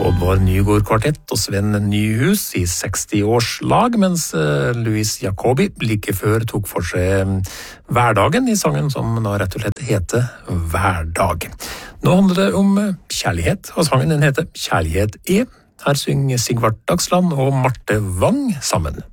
Oddvar Nygård Kvartett og Sven Nyhus i 60-årslag, mens Louis Jacobi like før tok for seg hverdagen i sangen som da rett og slett heter Hverdag. Nå handler det om kjærlighet, og sangen den heter Kjærlighet er. Her synger Sigvart Dagsland og Marte Wang sammen.